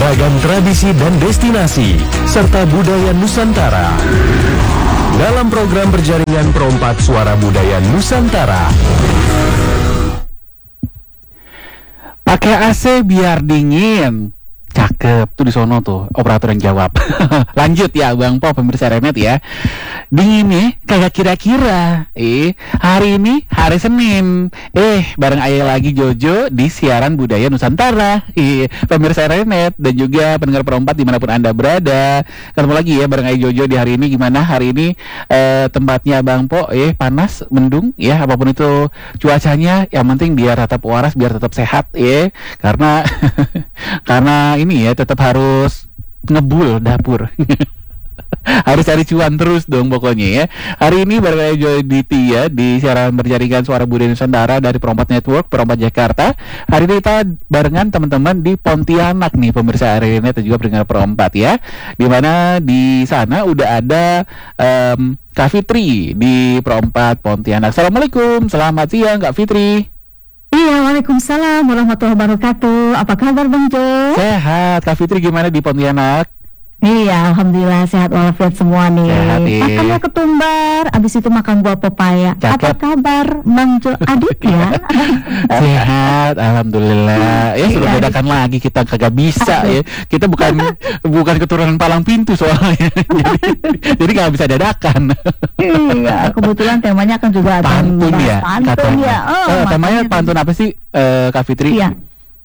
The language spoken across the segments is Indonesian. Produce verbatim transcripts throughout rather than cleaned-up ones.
beragam tradisi dan destinasi, serta budaya Nusantara. Dalam program berjaringan Perompak Suara Budaya Nusantara. Pakai A C biar dingin. Cakep tuh di sono tuh operator yang jawab. Lanjut ya Bang Po, pemirsa Renet ya. Dingin nih kagak kira-kira. Eh hari ini hari Senin. Eh bareng Ayah lagi Jojo di siaran budaya Nusantara. Eh pemirsa Renet dan juga pendengar Perompak dimanapun Anda berada. Ketemu lagi ya bareng Ayah Jojo di hari ini. Gimana hari ini eh, tempatnya Bang Po? Eh panas, mendung ya, apapun itu cuacanya, yang penting biar tetap waras, biar tetap sehat ya. Karena karena ini ya tetap harus ngebul dapur. Harus cari cuan terus dong pokoknya ya. Hari ini bareng Joy Diti ya di siaran berjaringan Suara Budaya Nusantara dari Perompak Network, Perompak Jakarta. Hari ini kita barengan teman-teman di Pontianak nih pemirsa hari ini, dan juga pendengar Perompak ya. Dimana di sana udah ada um, Kak Fitri di Perompak Pontianak. Assalamualaikum, selamat siang Kak Fitri. Iya, waalaikumsalam warahmatullahi wabarakatuh. Apa kabar Bang Jo? Sehat, Kak Fitri gimana di Pontianak? Iya, alhamdulillah sehat walafiat semua nih. Sehat, iya. Makannya ketumbar, abis itu makan buah pepaya. Cakep. Apa kabar Bang Jo Adit ya? Sehat, alhamdulillah. Ya sudah Iya. bedakan lagi, kita kagak bisa ya. Kita bukan bukan keturunan palang pintu soalnya. jadi jadi nggak bisa dadakan. Iya, kebetulan temanya kan juga akan Pantun membahas ya, pantun katanya. ya. Oh, Eh, temanya makanya- pantun apa sih, eh, Kak Fitri? Iya.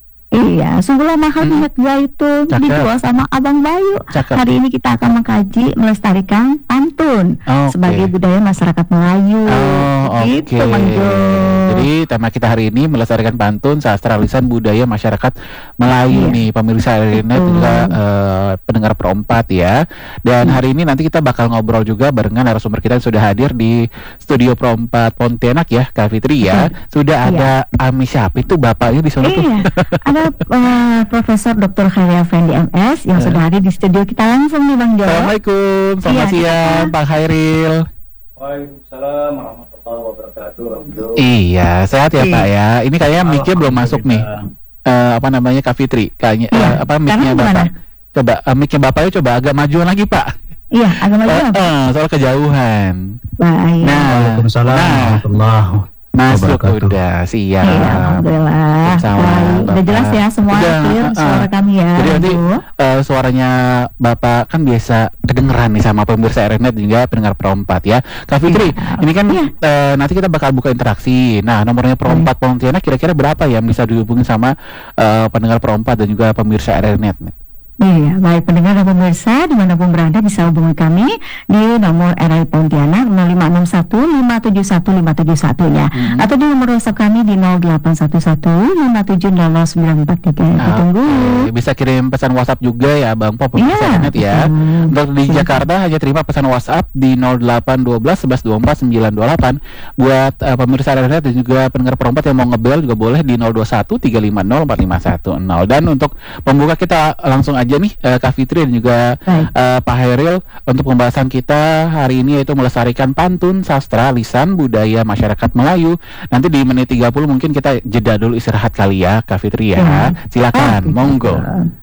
Iya, sungguhlah mahal Hmm. minyak zaitun Cakep. dijual sama Abang Bayu. Cakep. Hari ini kita akan mengkaji melestarikan pantun Oke. sebagai budaya masyarakat Melayu. Oh, oke. Gitu, Bang Jo. Jadi tema kita hari ini melestarikan pantun, sastra lisan budaya masyarakat Melayu Iya. nih pemirsa hari ini, dan Betul. juga eh, pendengar Perompak ya. Dan hari ini nanti kita bakal ngobrol juga barengan narasumber kita yang sudah hadir di studio Perompak Pontianak ya, Kak Fitri ya. Sudah Iya. ada Ami Syafi tuh bapaknya di sana tuh. Iya, ada uh, Profesor Doktor Khairil Effendi M S yang Eh. sudah hadir di studio kita langsung nih Bang Jo. Assalamualaikum, selamat Iya, siang Pak Khairil. Waalaikumsalam warahmatullahi wabarakatuh. Alhamdulillah. Iya, sehat ya Iya. Pak ya. Ini kayaknya mic-nya belum masuk nih. Eh, apa namanya Kak Fitri? Kayaknya Iya, eh, apa mic-nya karena Bapak? gimana? Coba uh, mic-nya Bapaknya coba agak majuan lagi Pak. Iya, agak maju. Eh, eh, soal kejauhan. Baik. Nah, Waalaikumsalam nah, warahmatullahi masuk wabarakatuh. udah siap. Iya, alhamdulillah. Sama, Baik. Udah Bapak. jelas ya semua Udah, clear uh-uh. suara kami ya. Jadi nanti Bu. eh, suaranya Bapak kan biasa kedengeran nih sama pemirsa R N E T dan juga pendengar Perompak ya. Kak Fitri, Iya. ini kan Iya. eh, nanti kita bakal buka interaksi. Nah, nomornya Perompak Pontianak kira-kira berapa yang bisa dihubungi sama eh, pendengar Perompak dan juga pemirsa R N E T nih? Iya, baik pendengar dan pemirsa dimanapun berada bisa hubungi kami di nomor R I Pontianak nol lima enam satu lima tujuh satu lima tujuh satu ya, Mhm. atau di nomor WhatsApp kami di nol delapan satu satu lima tujuh nol nol sembilan empat tiga. Ditunggu. Oke, bisa kirim pesan WhatsApp juga ya Bang Po, pemirsa Iya, R N E T ya. betul. Untuk di Silakan. Jakarta hanya terima pesan WhatsApp di nol delapan satu dua satu satu dua empat sembilan dua delapan. Buat eh, pemirsa R N E T dan juga pendengar Perompak yang mau ngebel juga boleh di nol dua satu tiga lima nol empat lima satu nol. Dan untuk pembuka kita langsung aja nih eh, Kak Fitri dan juga Baik. eh, Pak Khairil untuk pembahasan kita hari ini, yaitu melestarikan pantun, sastra, lisan, budaya masyarakat Melayu. Nanti di menit tiga puluh mungkin kita jeda dulu istirahat kali ya Kak Fitri ya. Ya. Silakan, Oh, monggo.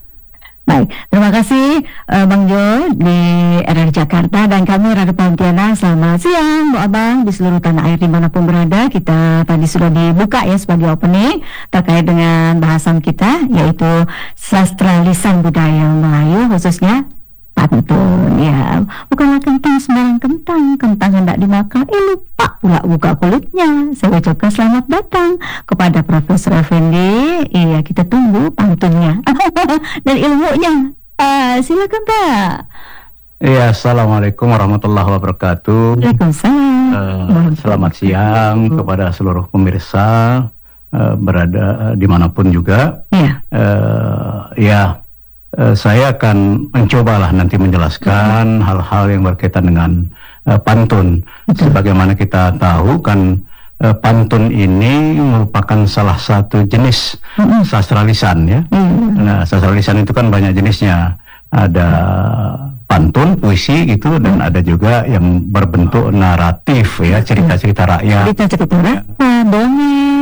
Baik, terima kasih eh, Bang Jo di R R Jakarta dan kami Radio Pontianak. Selamat siang Bu Abang di seluruh tanah air dimanapun berada. Kita tadi sudah dibuka ya sebagai opening terkait dengan bahasan kita, yaitu sastra lisan budaya Melayu, khususnya pantun ya. Bukanlah kentang sembarang kentang, kentang hendak dimakan, eh lupa pula buka kulitnya. Saya ucapkan selamat datang kepada Profesor Effendi. Iya, kita tunggu pantunnya dan ilmunya. Ah, silakan Pak. Iya, assalamualaikum warahmatullahi wabarakatuh. Waalaikumsalam. Eh, selamat siang kepada seluruh pemirsa eh, berada eh, dimanapun juga. Iya. Eh, ya, eh, saya akan mencobalah nanti menjelaskan hal-hal yang berkaitan dengan eh, pantun. Betul. Sebagaimana kita tahu kan, eh, pantun ini merupakan salah satu jenis Mm-mm. sastra lisan ya. Iya. Nah, sastra lisan itu kan banyak jenisnya. Ada pantun, puisi gitu, dan ada juga yang berbentuk naratif ya, cerita-cerita rakyat. Cerita-cerita apa? Dongeng.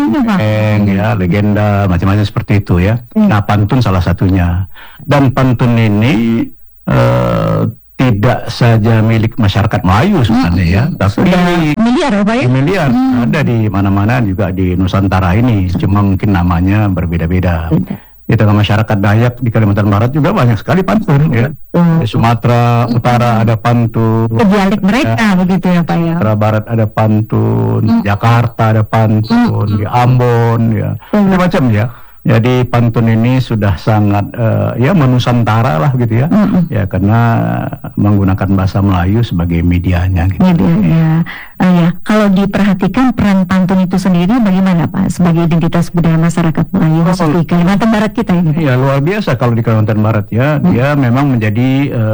itu Pak? Eng, ya, legenda, macam-macam seperti itu ya. Hmm. Nah, pantun salah satunya. Dan pantun ini eh, tidak saja milik masyarakat Melayu sebenarnya ya, tapi Miliar ya Pak ya? miliar ada di mana-mana juga di Nusantara ini. Cuma mungkin namanya berbeda-beda. Di tengah masyarakat Dayak di Kalimantan Barat juga banyak sekali pantun ya. Hmm. Di Sumatera Utara ada pantun. Dialek mereka begitu ya Pak ya? Sumatera Barat ada pantun, Jakarta ada pantun, di Ambon ya, macam-macam ya. Jadi pantun ini sudah sangat eh, ya menusantara lah gitu ya, ya karena menggunakan bahasa Melayu sebagai medianya. Gitu. Medianya, uh, ya. Kalau diperhatikan peran pantun itu sendiri bagaimana Pak sebagai identitas budaya masyarakat Melayu khusus di Kalimantan Barat kita ini? Ya luar biasa kalau di Kalimantan Barat ya, hmm. dia memang menjadi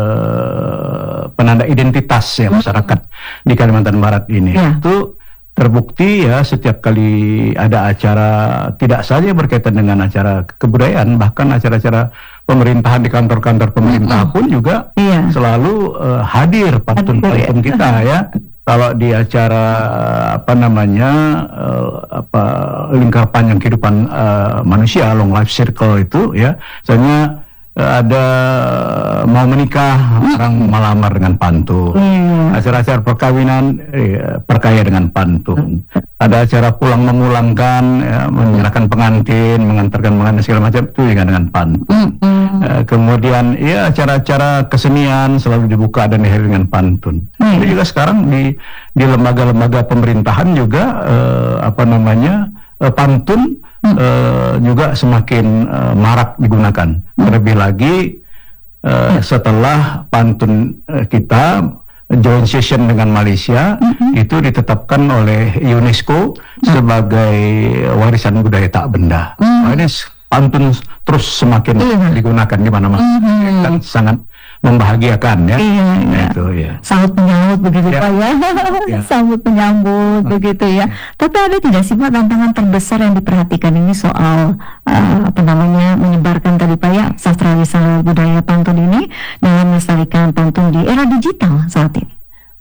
eh, penanda identitas ya masyarakat hmm. di Kalimantan Barat ini. Ya. Itu terbukti ya setiap kali ada acara tidak saja berkaitan dengan acara kebudayaan, bahkan acara-acara pemerintahan di kantor-kantor pemerintah pun juga iya. selalu uh, hadir pantun-pantun kita ya. Kalau di acara apa namanya uh, apa lingkar panjang kehidupan uh, manusia, long life circle itu ya, misalnya ada mau menikah orang melamar dengan pantun, hmm. acara-acara perkawinan eh, perkaya dengan pantun, ada acara pulang memulangkan ya, menyerahkan pengantin, mengantarkan pengantin segala macam itu juga dengan pantun. Hmm. Eh, kemudian ya acara-acara kesenian selalu dibuka dan diakhiri dengan pantun. Hmm. Jadi juga sekarang di di lembaga-lembaga pemerintahan juga eh, apa namanya eh, pantun Hmm. Uh, juga semakin uh, marak digunakan. Hmm. Terlebih lagi uh, hmm. setelah pantun uh, kita joint session dengan Malaysia hmm. itu ditetapkan oleh UNESCO hmm. sebagai warisan budaya tak benda. Hmm. Nah, ini pantun terus semakin hmm. digunakan di mana-mana. Hmm. Kan sangat membahagiakan ya. Iya, iya. Itu ya. Sambut menyambut begitu ya. Pak ya. ya. Sambut menyambut hmm. begitu ya. Tapi ada tidak sih Pak tantangan terbesar yang diperhatikan ini soal uh, apa namanya menyebarkan tadi Pak ya sastra lisan budaya pantun ini dalam melestarikan pantun di era digital saat ini?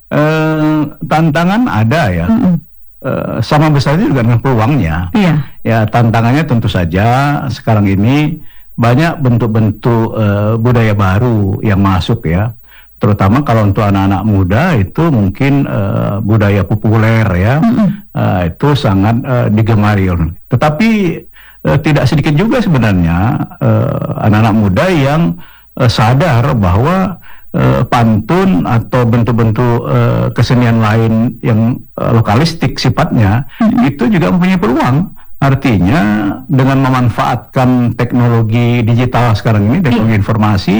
Uh, tantangan ada ya. Mm-mm. Uh, sama besarnya juga dengan peluangnya. Iya. Ya tantangannya tentu saja sekarang ini banyak bentuk-bentuk uh, budaya baru yang masuk ya, terutama kalau untuk anak-anak muda itu mungkin uh, budaya populer ya, mm-hmm. uh, itu sangat uh, digemari. Tetapi uh, tidak sedikit juga sebenarnya uh, anak-anak muda yang uh, sadar bahwa uh, pantun atau bentuk-bentuk uh, kesenian lain yang uh, lokalistik sifatnya mm-hmm. itu juga mempunyai peluang. Artinya dengan memanfaatkan teknologi digital sekarang ini, teknologi informasi,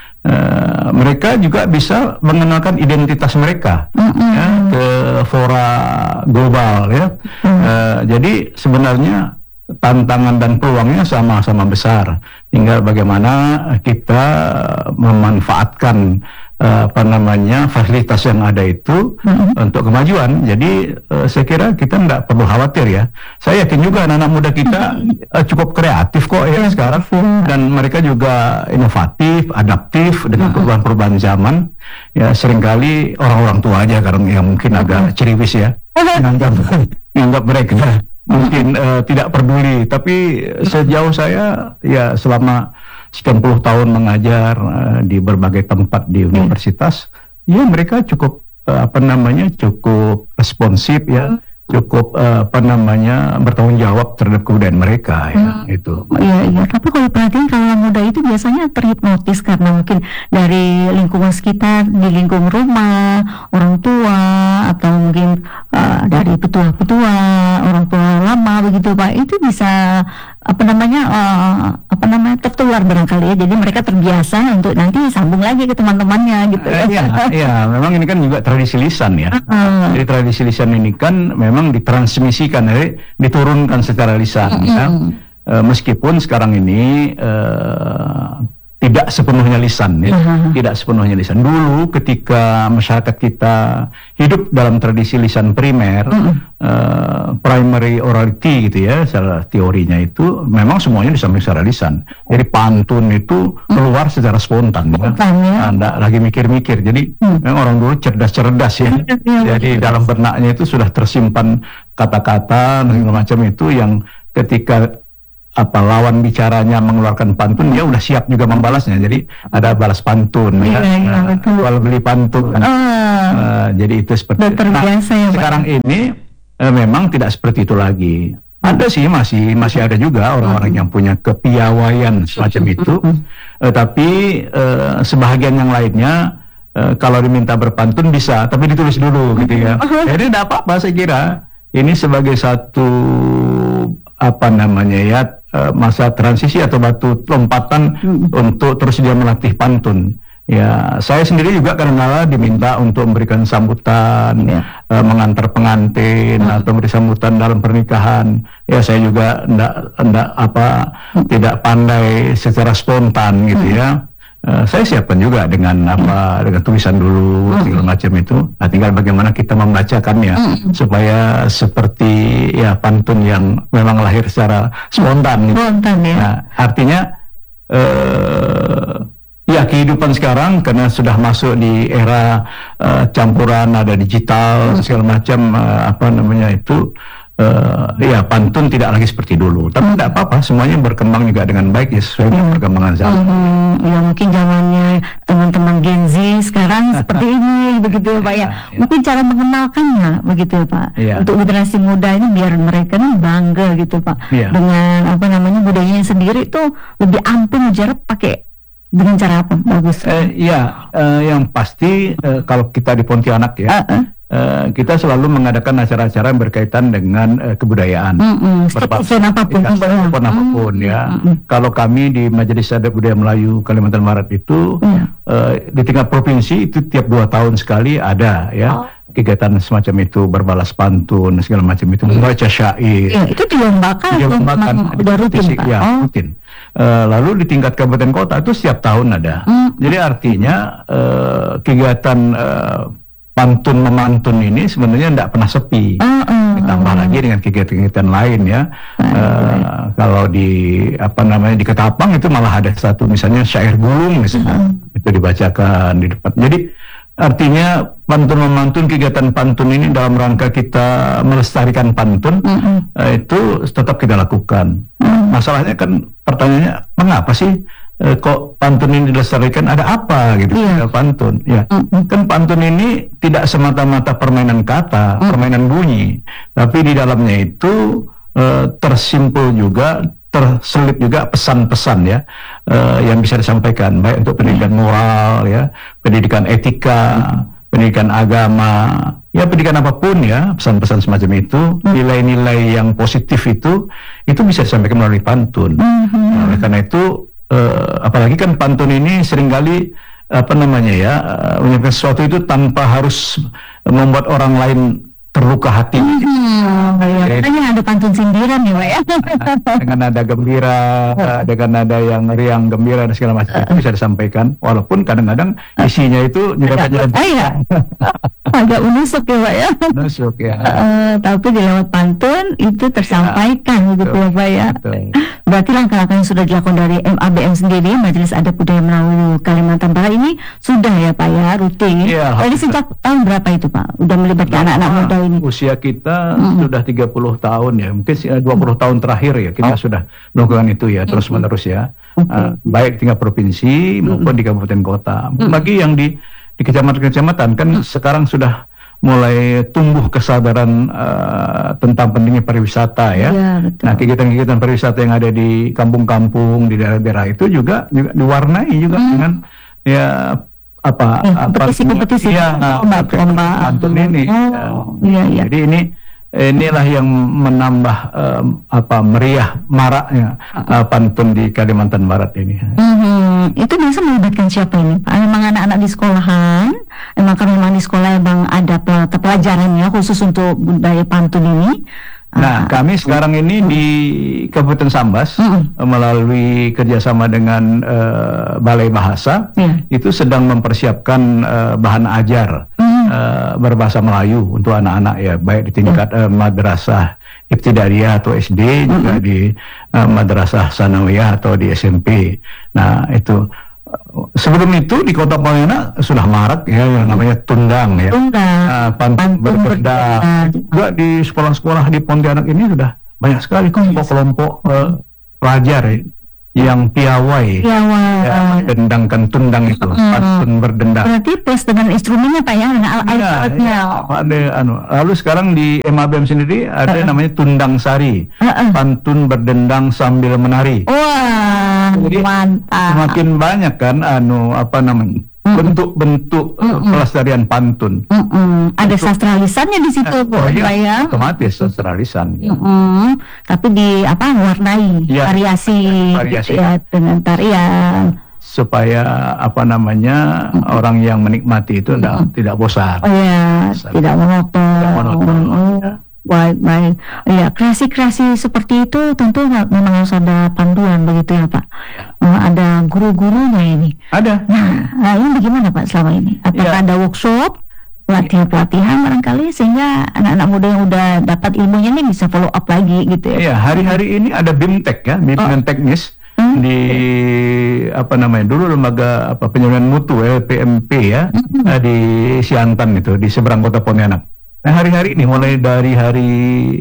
uh, mereka juga bisa mengenalkan identitas mereka mm-hmm. ya, ke fora global ya. Mm-hmm. Uh, jadi sebenarnya tantangan dan peluangnya sama-sama besar. Tinggal bagaimana kita memanfaatkan uh, apa namanya fasilitas yang ada itu mm-hmm. untuk kemajuan. Jadi uh, saya kira kita tidak perlu khawatir ya. Saya yakin juga anak-anak muda kita uh, cukup kreatif kok ya sekarang, dan mereka juga inovatif, adaptif dengan perubahan-perubahan zaman. Ya seringkali orang-orang tua aja karena yang mungkin agak ceriwis ya, menganggap menganggap mereka mungkin uh, tidak peduli. Tapi sejauh saya ya selama sekian puluh tahun mengajar uh, di berbagai tempat di universitas, ya mereka cukup uh, apa namanya cukup responsif ya, cukup uh, apa namanya bertanggung jawab terhadap kebudayaan mereka ya hmm. itu. Iya iya. Tapi kalau perhatiin kalau muda itu biasanya terhipnotis karena mungkin dari lingkungan sekitar, di lingkungan rumah, orang tua, atau mungkin uh, dari petua-petua, orang tua lama begitu Pak. Itu bisa apa namanya uh, apa namanya tertular barangkali ya. Jadi mereka terbiasa untuk nanti sambung lagi ke teman-temannya gitu. Uh, iya iya. Memang ini kan juga tradisi lisan ya. Uh-uh. Jadi tradisi lisan ini kan memang ditransmisikan, jadi diturunkan secara lisan uh-uh. ya. Uh, meskipun sekarang ini uh, tidak sepenuhnya lisan ya. Uh-huh. Tidak sepenuhnya lisan. Dulu ketika masyarakat kita hidup dalam tradisi lisan primer, uh-huh. uh, primary orality gitu ya, secara teorinya itu memang semuanya disampaikan secara lisan. Jadi pantun itu keluar uh-huh. secara spontan ya. ya. Anda lagi mikir-mikir. Jadi uh-huh. memang orang dulu cerdas-cerdas ya. Uh-huh. Jadi dalam benaknya itu sudah tersimpan kata-kata dan segala macam itu yang ketika apa lawan bicaranya mengeluarkan pantun, dia udah siap juga membalasnya. Jadi ada balas pantun ya, ya, ya, uh, jual beli pantun. Uh, uh, jadi itu seperti itu. Nah, biasa ya, sekarang ini uh, memang tidak seperti itu lagi. Ada sih masih masih ada juga orang-orang yang punya kepiawaian semacam itu. Uh, tapi uh, sebahagian yang lainnya uh, kalau diminta berpantun bisa, tapi ditulis dulu gitu ya. Jadi tidak apa-apa saya kira. Ini sebagai satu apa namanya ya masa transisi atau batu lompatan hmm. untuk terus dia melatih pantun. Ya, saya sendiri juga kadang-kadang diminta untuk memberikan sambutan, ya. uh, mengantar pengantin hmm. atau memberi sambutan dalam pernikahan. Ya, saya juga enggak, enggak apa hmm. tidak pandai secara spontan gitu hmm. ya. Uh, saya siapkan juga dengan apa dengan tulisan dulu mm. segala macam itu. Nah, tinggal bagaimana kita membacakannya mm. supaya seperti ya pantun yang memang lahir secara spontan. Gitu. Spontan ya. Nah, artinya uh, ya kehidupan sekarang karena sudah masuk di era uh, campuran ada digital mm. segala macam uh, apa namanya itu. Uh, ya pantun tidak lagi seperti dulu, tapi tidak apa-apa, semuanya berkembang juga dengan baik ya sesuai dengan perkembangan zaman. Hmm, ya mungkin zamannya teman-teman Gen Z sekarang seperti ini begitu ya Pak ya. Ya. Mungkin cara mengenalkannya begitu ya Pak. Ya. Untuk generasi muda ini biar mereka nih bangga gitu Pak Ya. dengan apa namanya budayanya sendiri itu lebih ampuh ngejar pakai dengan cara apa bagus? Eh, ya, eh, yang pasti eh, kalau kita di Pontianak ya. Uh-uh. Uh, kita selalu mengadakan acara-acara yang berkaitan dengan uh, kebudayaan. Mm-hmm. Event apapun, apapun, apapun ya. Mm-hmm. Kalau kami di Majelis Adat Budaya Melayu Kalimantan Barat itu mm. uh, di tingkat provinsi itu tiap dua tahun sekali ada ya oh. kegiatan semacam itu, berbalas pantun segala macam itu, membaca syair. Ya, itu dilombakan, dilombakan udah rutin Pak. Ya, oh. rutin. Uh, lalu di tingkat kabupaten kota itu setiap tahun ada. Mm. Jadi artinya uh, kegiatan uh, pantun memantun ini sebenarnya tidak pernah sepi. Uh, uh, Ditambah uh, lagi dengan kegiatan-kegiatan lain ya. Uh, uh, kalau di apa namanya di Ketapang itu malah ada satu misalnya syair gulung misalnya uh, itu dibacakan di depan. Jadi artinya pantun memantun kegiatan pantun ini dalam rangka kita melestarikan pantun uh, uh, uh, itu tetap kita lakukan. Uh, Masalahnya kan pertanyaannya mengapa sih? Eh, kok pantun ini dilestarikan, ada apa gitu yeah. pantun ya mm-hmm. kan pantun ini tidak semata-mata permainan kata, mm. permainan bunyi, tapi di dalamnya itu eh, tersimpul juga, terselip juga pesan-pesan ya eh, yang bisa disampaikan baik untuk pendidikan moral ya, pendidikan etika, mm. pendidikan agama, ya pendidikan apapun ya, pesan-pesan semacam itu, mm. nilai-nilai yang positif itu itu bisa disampaikan melalui pantun. Mm-hmm. Nah, oleh karena itu Uh, apalagi kan pantun ini seringkali apa namanya ya uh, menyampaikan sesuatu itu tanpa harus membuat orang lain terluka hati. Hmm, ya. Makanya ada pantun sindiran ya Pak ya. Dengan nada gembira, dengan nada yang riang gembira dan segala macam itu bisa disampaikan, walaupun kadang-kadang isinya itu nyerempet-nyerempet. Oh iya. Agak menusuk ya Pak ya. Menusuk ya. Uh, tapi di lewat pantun itu tersampaikan ya, gitu ya Pak ya. Betul. Berarti langkah-langkah yang sudah dilakukan dari M A B M sendiri, Majelis Adat Budaya Melayu Kalimantan Barat ini sudah ya Pak ya rutin. Ya, Jadi sejak tahun berapa itu Pak? Udah melibatkan anak-anak muda ini? Usia kita mm-hmm. sudah tiga puluh tahun ya, mungkin dua puluh tahun terakhir ya kita oh. sudah melakukan itu ya terus-menerus ya. Okay. Uh, baik tingkat provinsi maupun mm-hmm. di kabupaten kota. Mm-hmm. Bagi yang di di kecamatan-kecamatan kan mm-hmm. sekarang sudah mulai tumbuh kesadaran uh, tentang pentingnya pariwisata ya. Ya betul. Nah, kegiatan-kegiatan pariwisata yang ada di kampung-kampung di daerah-daerah itu juga juga diwarnai juga hmm. dengan ya apa eh, kompetisi-kompetisi ya, lomba pantun ini. Oh, ya, ya. Jadi ini inilah yang menambah um, apa meriah maraknya uh, pantun di Kalimantan Barat ini. Hmm, itu biasa melibatkan siapa ini Pak? Memang anak-anak di sekolahan? Memang kan memang di sekolah bang ada pelajarannya khusus untuk budaya pantun ini? Nah, kami sekarang ini di Kabupaten Sambas Mm-mm. melalui kerjasama dengan eh, Balai Bahasa Ya. itu sedang mempersiapkan eh, bahan ajar Mm. eh, berbahasa Melayu untuk anak-anak ya, baik di tingkat eh, madrasah ibtidaiyah atau S D, juga di eh, madrasah sanawiyah atau di S M P. Nah, itu sebelum itu di Kota Pontianak sudah marak ya yang namanya tundang ya. Tunggal. Ah, pantun Pantun berdendang. berdendang. Juga di sekolah-sekolah di Pontianak ini sudah banyak sekali kelompok-kelompok eh, pelajar ya, yang piawai Ya, wah. ya, mendendangkan tundang itu, Mm. pantun berdendang. Berarti plus dengan instrumennya Pak ya, dengan Ya, alat-alatnya. ya, ada anu. Lalu sekarang di M A B M sendiri ada Uh-uh. namanya tundang sari, Heeh. pantun berdendang sambil menari. Wah, Jadi, mantap. Semakin banyak kan anu apa namanya Mm. bentuk-bentuk eh, Mm-mm. pelestarian pantun. Mm-mm. Ada sastra lisannya di situ, Bu, Oh, Pak iya, ya. otomatis sastra lisan. Ya. Mm-mm. Tapi di apa warnai Iya. variasi, Variasi. gitu ya, dengan tarian. Supaya apa namanya orang yang menikmati itu tidak tidak bosan. Oh ya, Bosan. tidak monoton. Tidak monoton. Oh, baik, baik. Ya, kreasi-kreasi seperti itu tentu nggak- memang harus ada panduan begitu ya, Pak. Eh, ada guru-gurunya ini. Ada. Nah, nah, ini bagaimana Pak selama ini? Apakah Ya. ada workshop, pelatihan-pelatihan barangkali sehingga anak-anak muda yang udah dapat ilmunya ini bisa follow up lagi gitu ya? Iya, hari-hari ini ada BIMTEK ya, bimbingan teknis Hmm. di apa namanya dulu lembaga apa penyuluhan mutu L P M P ya eh, di Siantan itu di seberang Kota Pontianak. Nah hari-hari ini mulai dari hari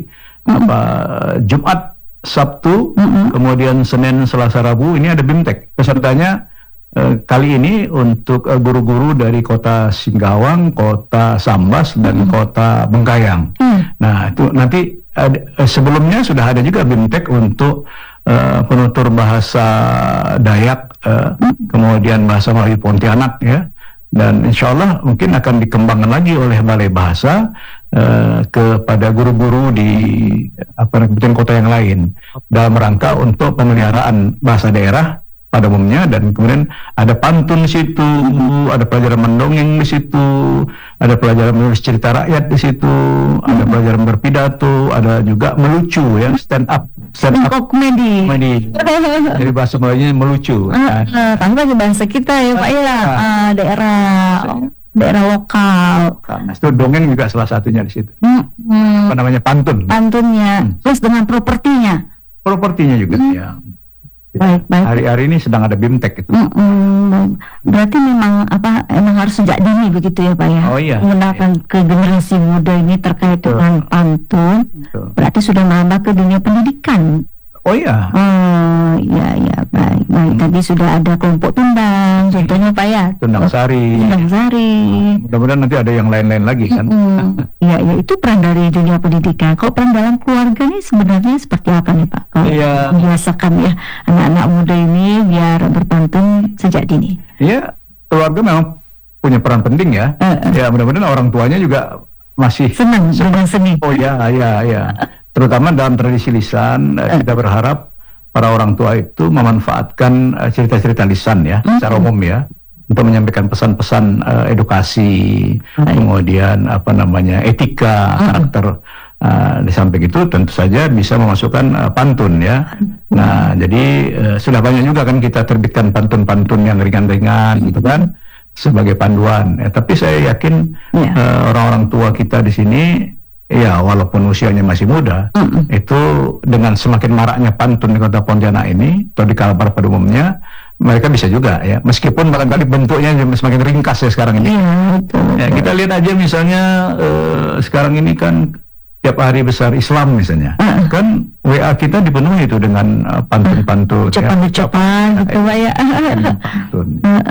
apa Jumat, Sabtu, Mm-mm. kemudian Senin, Selasa, Rabu ini ada BIMTEK. Pesertanya eh, kali ini untuk eh, guru-guru dari Kota Singkawang, Kota Sambas dan Kota Bengkayang. Hmm. Nah, itu nanti ada- eh, sebelumnya sudah ada juga BIMTEK untuk eh, penutur bahasa Dayak, eh, kemudian bahasa Melayu Pontianak ya. Dan insya Allah mungkin akan dikembangkan lagi oleh Balai Bahasa eh, kepada guru-guru di apa namanya kota yang lain dalam rangka untuk pemeliharaan bahasa daerah pada umumnya, dan kemudian ada pantun di situ, ada pelajaran mendongeng di situ, ada pelajaran menulis cerita rakyat di situ, ada pelajaran berpidato, ada juga melucu ya, stand up, stand up Kok komedi. komedi. Jadi bahasa Melayunya melucu. Ah, ah, tapi bagi bahasa kita ya Pak ya, ah, daerah daerah lokal. Nah, itu dongeng juga salah satunya di situ. Hmm, hmm, Apa namanya pantun. pantunnya, plus dengan propertinya. Propertinya juga ya. Baik, baik. Hari-hari ini sedang ada BIMTEK itu. Hmm, hmm, berarti memang apa emang harus sejak dini begitu ya Pak ya? Oh, iya. Menggunakan ke generasi muda ini terkait Betul. dengan pantun, Betul. berarti sudah merambah ke dunia pendidikan. Oh iya. Oh, ya, ya, baik, baik. Tadi sudah ada kelompok tundang, contohnya Pak ya. Tundang Sari. Tundang Sari. Mudah-mudahan nanti ada yang lain-lain lagi kan. Mm-mm. Ya, ya itu peran dari dunia pendidikan. Kalau peran dalam keluarga ini sebenarnya seperti apa nih Pak? Kalau Iya. membiasakan ya anak-anak muda ini biar berpantun sejak dini. Iya, keluarga memang punya peran penting ya. Eh, eh. Ya mudah-mudahan orang tuanya juga masih. Senang dengan seni. Oh ya, ya, ya. Terutama dalam tradisi lisan, eh, kita berharap para orang tua itu memanfaatkan eh, cerita-cerita lisan ya, Mm. secara umum ya, untuk menyampaikan pesan-pesan eh, edukasi, Baik. kemudian apa namanya etika, Mm. karakter. Eh, di samping itu tentu saja bisa memasukkan eh, pantun ya. Nah, jadi eh, sudah banyak juga kan kita terbitkan pantun-pantun yang ringan-ringan gitu kan sebagai panduan. Ya, tapi saya yakin Ya. eh, orang-orang tua kita di sini, ya walaupun usianya masih muda, Mm-mm. itu dengan semakin maraknya pantun di Kota Pontianak ini atau di Kalbar pada umumnya, mereka bisa juga ya, meskipun barangkali bentuknya semakin ringkas ya sekarang ini. Iya, betul. Ya, kita lihat aja misalnya eh, sekarang ini kan tiap hari besar Islam misalnya, Mm. kan W A kita dipenuhi itu dengan eh, pantun-pantun, ya, Ucapan-ucapan gitu Pak ya. pantun.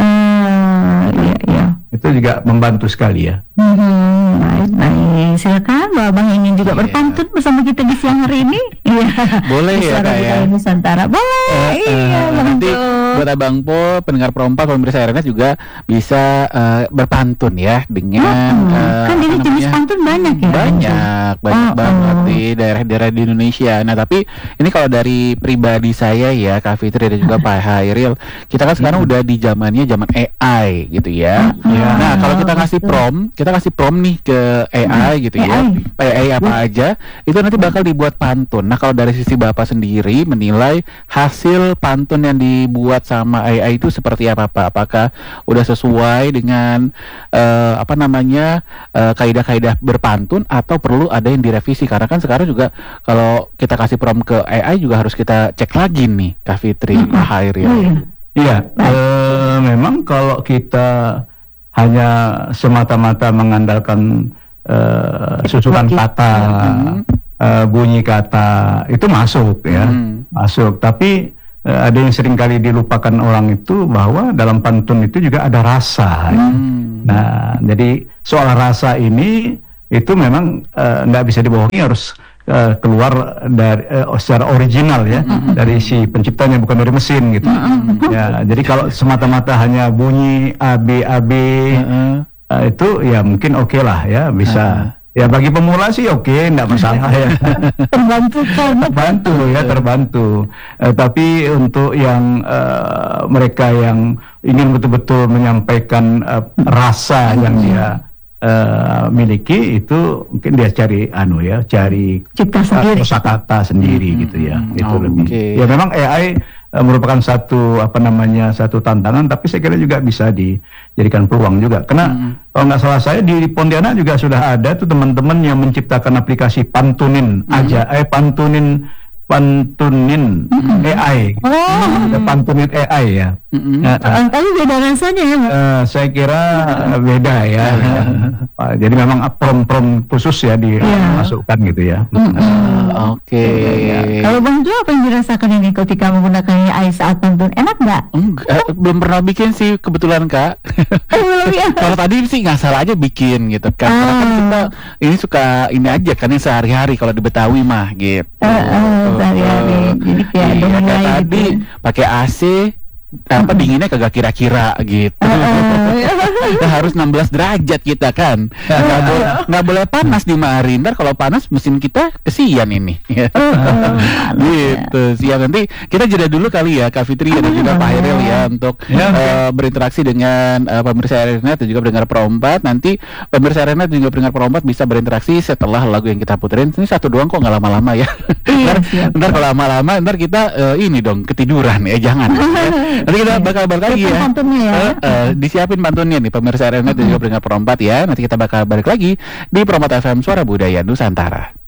Heeh, iya, iya. Itu juga membantu sekali ya. Hmm, baik, baik. Silakan, Mbak Abang ingin juga Iya. berpantun bersama kita di siang hari ini. Iya. Boleh Di ya, Suara Kak, ya? Budaya Nusantara. Boleh. Eh, iya, eh, nanti betul. buat Abang Po, pendengar perompak, pemirsa R N S juga bisa eh, berpantun ya dengan Hmm, eh, kan ini apa jenis namanya? pantun banyak ya. banyak banyak Oh, banget oh. di daerah-daerah di Indonesia. Nah tapi ini kalau dari pribadi saya ya Kak Fitri dan juga Pak Hairil, kita kan sekarang udah di zamannya zaman A I gitu ya. Hmm. Nah kalau kita kasih betul. prompt, kita kasih prompt nih ke A I A I gitu ya, A I apa aja itu nanti bakal dibuat pantun. Nah kalau dari sisi Bapak sendiri menilai hasil pantun yang dibuat sama A I itu seperti apa Pak? Apakah udah sesuai dengan uh, apa namanya uh, kaidah-kaidah berpantun atau perlu ada yang direvisi? Karena kan sekarang juga kalau kita kasih prompt ke A I juga harus kita cek lagi nih, Kak Fitri, Pak Hairil. Iya, eh, memang kalau kita hanya semata-mata mengandalkan uh, susunan kata, uh, bunyi kata itu masuk ya, hmm. masuk. Tapi uh, ada yang seringkali dilupakan orang itu bahwa dalam pantun itu juga ada rasa. Hmm. Nah, jadi soal rasa ini itu memang uh, nggak bisa dibohongi, harus Uh, keluar dari uh, secara original ya, mm-hmm. dari si penciptanya, bukan dari mesin gitu. Mm-hmm. Ya, jadi kalau semata-mata hanya bunyi A B A B mm-hmm. uh, itu ya mungkin oke okay lah ya, bisa. Mm-hmm. Ya bagi pemula sih oke, okay, enggak masalah ya. Terbantu, terbantu ya, terbantu. Uh, tapi untuk yang uh, mereka yang ingin betul-betul menyampaikan uh, rasa mm-hmm. yang dia Uh, miliki, itu mungkin dia cari anu ya, cari cipta sendiri, kosakata sendiri hmm, gitu ya. Hmm, itu okay. lebih. Ya memang A I uh, merupakan satu apa namanya satu tantangan, tapi saya kira juga bisa dijadikan peluang juga. Karena hmm. kalau nggak salah saya di Pontianak juga sudah ada tuh teman-teman yang menciptakan aplikasi pantunin hmm. aja, eh pantunin pantunin mm-hmm. A I, oh. ada pantunin A I ya. Mm-hmm. Nah, uh, tapi beda rasanya ya, Pak? Uh, saya kira beda ya. ya. Jadi memang prom-prom khusus ya dimasukkan yeah. gitu ya. Mm-hmm. uh, Oke. Okay. Ya. Kalau Bang Jo, apa yang dirasakan ini ketika menggunakan A I saat pantun? Enak nggak? Enggak, belum pernah bikin sih kebetulan Kak. ya. Kalau tadi sih nggak salah aja bikin gitu kan. Ah. Karena kan kita ini suka ini aja kan yang sehari-hari kalau di Betawi mah gitu. Uh, uh. sehari-hari, jadi kayak iya, kayak gitu. tadi pakai A C apa dinginnya kagak kira-kira gitu. Nah, harus enam belas derajat kita kan. Nggak boleh nggak boleh panas di mari. Ntar kalau panas mesin kita kesian ini. Gitu. Siap, nanti kita jeda dulu kali ya Kak Fitri dan juga Pak Hairil ya untuk ya, uh, berinteraksi dengan uh, pemirsa Airnet dan juga pendengar Pro empat. Nanti pemirsa Airnet dan juga pendengar Pro empat bisa berinteraksi setelah lagu yang kita puterin. Ini satu doang kok, nggak lama-lama ya. Ntar, ntar kalau lama-lama ntar kita uh, ini dong ketiduran ya, jangan. Ya. Nanti kita bakal balik lagi ya. ya. Uh, uh, disiapin pantunnya nih pemirsa Airnet dan juga pendengar Pro empat ya. Nanti kita bakal balik lagi di Pro empat F M Suara Budaya Nusantara.